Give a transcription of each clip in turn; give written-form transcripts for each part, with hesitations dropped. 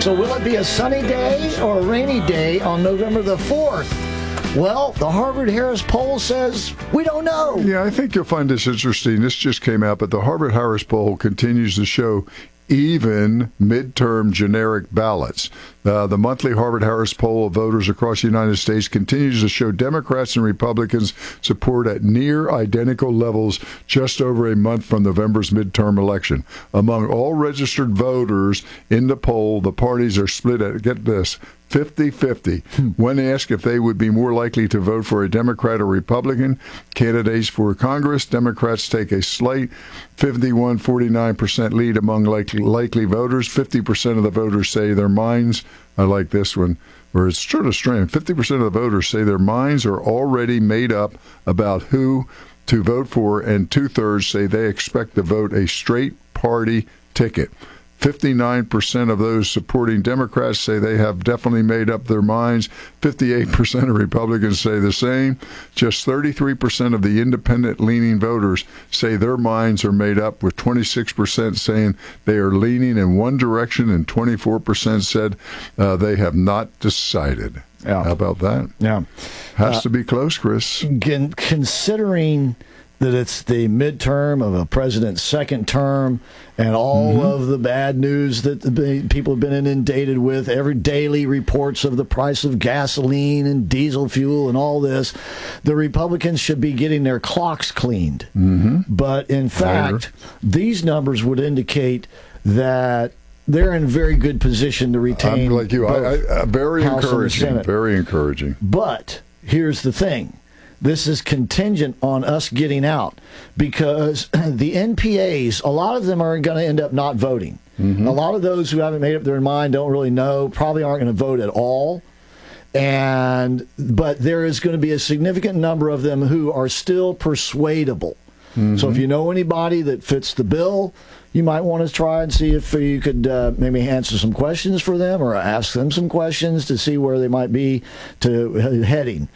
So will it be a sunny day or a rainy day on November the 4th? Well, the Harvard-Harris poll says we don't know. Yeah, I think you'll find this interesting. This just came out, but the Harvard-Harris poll continues to show even midterm generic ballots. The monthly Harvard-Harris poll of voters across the United States continues to show Democrats and Republicans support at near identical levels just over a month from November's midterm election. Among all registered voters in the poll, the parties are split at, get this, 50-50. When asked if they would be more likely to vote for a Democrat or Republican candidates for Congress, Democrats take a slight 51-49% lead among likely voters. 50% of the voters say their minds, I like this one, where it's sort of strange, 50% of the voters say their minds are already made up about who to vote for, and two-thirds say they expect to vote a straight party ticket. 59% of those supporting Democrats say they have definitely made up their minds. 58% of Republicans say the same. Just 33% of the independent-leaning voters say their minds are made up, with 26% saying they are leaning in one direction and 24% said they have not decided. Yeah. How about that? Yeah. Has to be close, Chris. Considering that it's the midterm of a president's second term and all of the bad news that the people have been inundated with, every daily reports of the price of gasoline and diesel fuel and all this, the Republicans should be getting their clocks cleaned. But in fact, these numbers would indicate that they're in very good position to retain. I'm like you. Very House and the encouraging. Senate. Very encouraging. But here's the thing. This is contingent on us getting out, because the NPAs, a lot of them are going to end up not voting. A lot of those who haven't made up their mind, don't really know, probably aren't going to vote at all. But there is going to be a significant number of them who are still persuadable. So if you know anybody that fits the bill, you might want to try and see if you could maybe answer some questions for them or ask them some questions to see where they might be heading.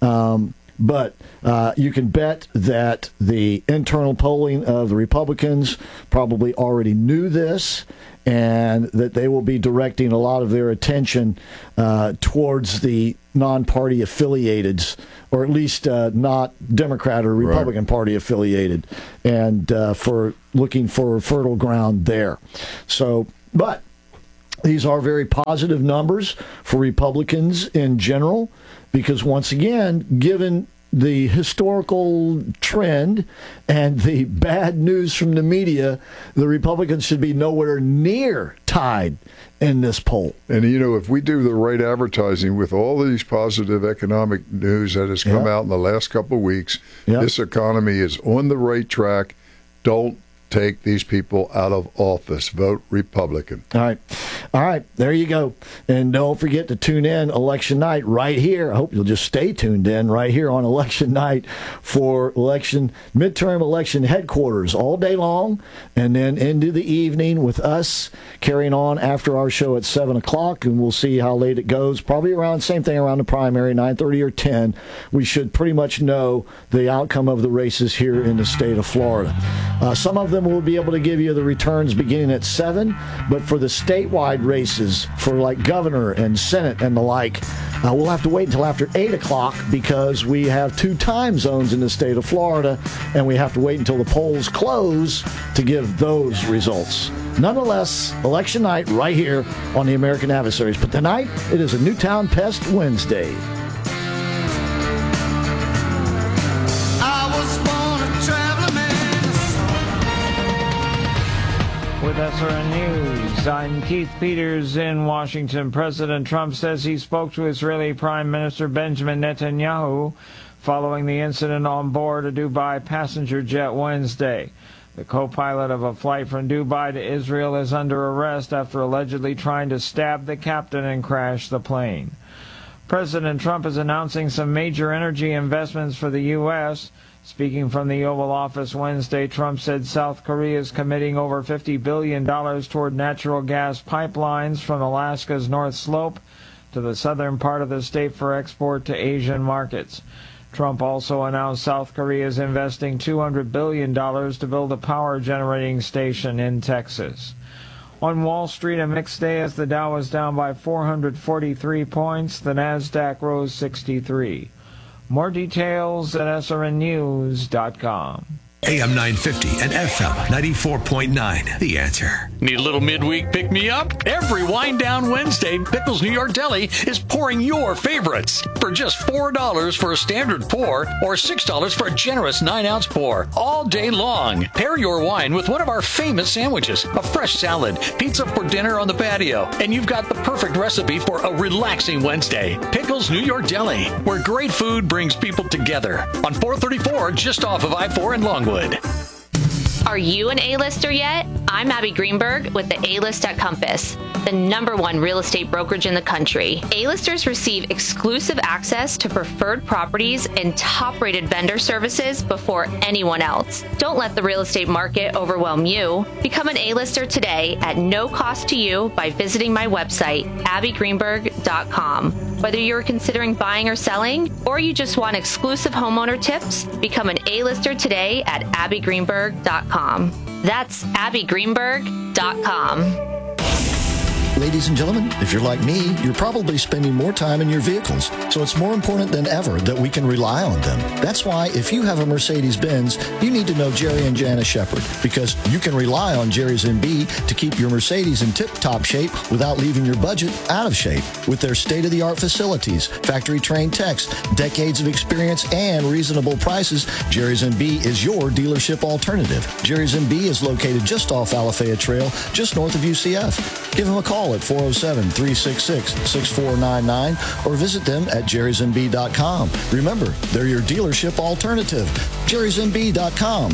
But you can bet that the internal polling of the Republicans probably already knew this, and that they will be directing a lot of their attention towards the non-party affiliateds, or at least not Democrat or Republican Party affiliated, and for looking for fertile ground there. So, but these are very positive numbers for Republicans in general, because once again, given the historical trend and the bad news from the media, the Republicans should be nowhere near tied in this poll. And, you know, if we do the right advertising with all of these positive economic news that has come out in the last couple of weeks, this economy is on the right track. Don't take these people out of office. Vote Republican. All right. There you go. And don't forget to tune in election night right here. I hope you'll just stay tuned in right here on election night for midterm election headquarters all day long, and then into the evening with us carrying on after our show at 7 o'clock, and we'll see how late it goes. Probably around same thing around the primary, 9:30 or 10. We should pretty much know the outcome of the races here in the state of Florida. Some of them will be able to give you the returns beginning at 7, but for the statewide races, for like governor and Senate and the like, we'll have to wait until after 8 o'clock, because we have 2 time zones in the state of Florida, and we have to wait until the polls close to give those results. Nonetheless, election night right here on the American Adversaries. But tonight, it is a Newtown Pest Wednesday. With SRN News, I'm Keith Peters in Washington. President Trump says he spoke to Israeli Prime Minister Benjamin Netanyahu following the incident on board a Dubai passenger jet Wednesday. The co-pilot of a flight from Dubai to Israel is under arrest after allegedly trying to stab the captain and crash the plane. President Trump is announcing some major energy investments for the U.S. Speaking from the Oval Office Wednesday, Trump said South Korea is committing over $50 billion toward natural gas pipelines from Alaska's North Slope to the southern part of the state for export to Asian markets. Trump also announced South Korea is investing $200 billion to build a power generating station in Texas. On Wall Street, a mixed day as the Dow was down by 443 points. The Nasdaq rose 63. More details at srnnews.com. AM 950 and FM 94.9. The Answer. Need a little midweek pick-me-up? Every Wind Down Wednesday, Pickles New York Deli is pouring your favorites for just $4 for a standard pour or $6 for a generous 9-ounce pour all day long. Pair your wine with one of our famous sandwiches, a fresh salad, pizza for dinner on the patio, and you've got the perfect recipe for a relaxing Wednesday. Pickles New York Deli, where great food brings people together. On 434, just off of I-4 in Longwood. Are you an A-lister yet? I'm Abby Greenberg with the A-List at Compass, the #1 real estate brokerage in the country. A-listers receive exclusive access to preferred properties and top-rated vendor services before anyone else. Don't let the real estate market overwhelm you. Become an A-lister today at no cost to you by visiting my website, abbygreenberg.com. Whether you're considering buying or selling, or you just want exclusive homeowner tips, become an A-lister today at abbygreenberg.com. That's abbygreenberg.com. Ladies and gentlemen, if you're like me, you're probably spending more time in your vehicles, so it's more important than ever that we can rely on them. That's why if you have a Mercedes-Benz, you need to know Jerry and Janice Shepard, because you can rely on Jerry's MB to keep your Mercedes in tip-top shape without leaving your budget out of shape. With their state-of-the-art facilities, factory-trained techs, decades of experience, and reasonable prices, Jerry's MB is your dealership alternative. Jerry's MB is located just off Alafaya Trail, just north of UCF. Give them a call at 407-366-6499 or visit them at jerrysmb.com. Remember, they're your dealership alternative. jerrysmb.com,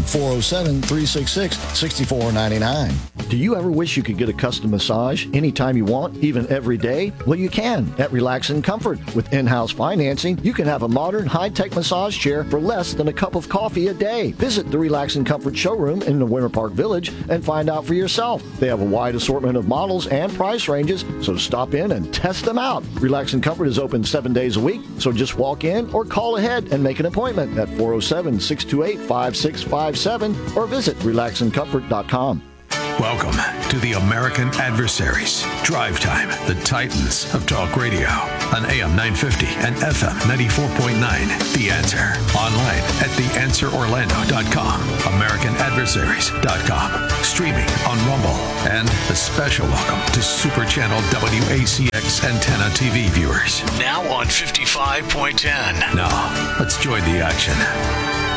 407-366-6499. Do you ever wish you could get a custom massage anytime you want, even every day? Well, you can at Relax and Comfort. With in-house financing, you can have a modern, high-tech massage chair for less than a cup of coffee a day. Visit the Relax and Comfort showroom in the Winter Park Village and find out for yourself. They have a wide assortment of models and price ranges, so stop in and test them out. Relax and Comfort is open 7 days a week, so just walk in or call ahead and make an appointment at 407-628-5657 or visit relaxandcomfort.com. Welcome to the American Adversaries. Drive Time, the Titans of Talk Radio. On AM 950 and FM 94.9. The Answer. Online at theanswerorlando.com. AmericanAdversaries.com. Streaming on Rumble. And a special welcome to Super Channel WACX Antenna TV viewers. Now on 55.10. Now, let's join the action.